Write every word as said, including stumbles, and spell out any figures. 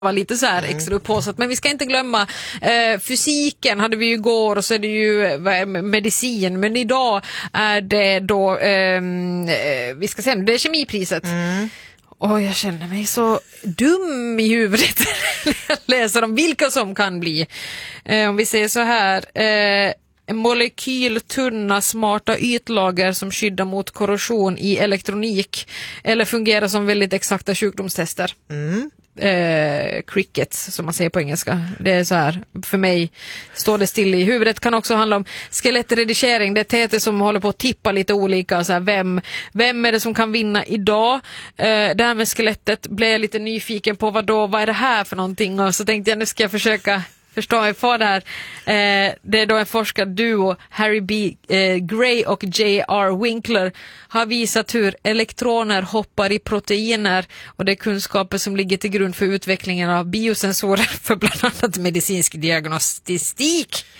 var lite så här extra upphåsat, men vi ska inte glömma eh, fysiken hade vi ju igår, och så är det ju eh, medicin, men idag är det då eh, vi ska se, det är kemipriset. Mm. Och jag känner mig så dum i huvudet när jag läser om vilka som kan bli. Eh, om vi säger så här, eh, molekyltunna smarta ytlager som skyddar mot korrosion i elektronik eller fungerar som väldigt exakta sjukdomstester. Mm. Eh, crickets som man säger på engelska. Det är så här, för mig står det still i huvudet. Kan också handla om skelettredigering. Det är T T som håller på att tippa lite olika så här, vem, vem är det som kan vinna idag? Eh, det här med skelettet blev jag lite nyfiken på, vad då, vad är det här för någonting? Och så tänkte jag, nu ska jag försöka förstå mig på det här. Eh, det är då en forskarduo, Harry B. Eh, Gray och J R Winkler, har visat hur elektroner hoppar i proteiner, och det är kunskaper som ligger till grund för utvecklingen av biosensorer för bland annat medicinsk diagnostik.